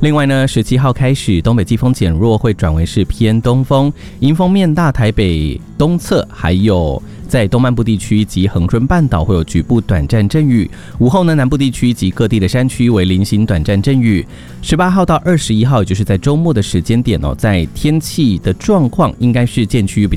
另外呢，17号开始，东北季风减弱，会转为是偏东风，迎风面大台北东侧，还有在东半部地区及恒春半岛会有局部短暂阵雨。午后呢，南部地区及各地的山区为零星短暂阵雨。18号到21号，也就是在周末的时间点在天气的状况应该是渐趋